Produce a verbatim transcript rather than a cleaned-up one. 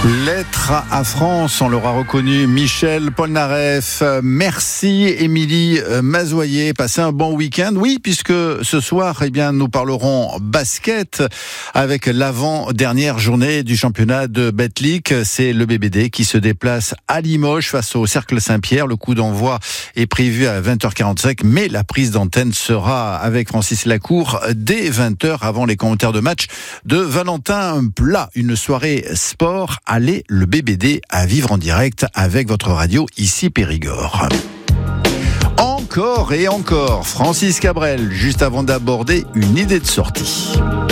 Lettre à France, on l'aura reconnu, Michel Polnareff. Merci Émilie Mazoyer, passez un bon week-end. Oui, puisque ce soir, eh bien, nous parlerons basket avec l'avant-dernière journée du championnat de Betclic. C'est le B B D qui se déplace à Limoges face au Cercle Saint-Pierre. Le coup d'envoi est prévu à vingt heures quarante-cinq, mais la prise d'antenne sera avec Francis Lacour dès vingt heures avant les commentaires de match de Valentin Plat. Une soirée sport. Allez, le B B D à vivre en direct avec votre radio ici Périgord. Encore et encore, Francis Cabrel, juste avant d'aborder une idée de sortie.